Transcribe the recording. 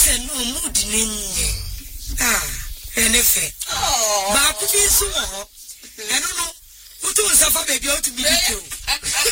say no mood ni enefe ba ku bi so ho eno no utu nsafa baby o to be detail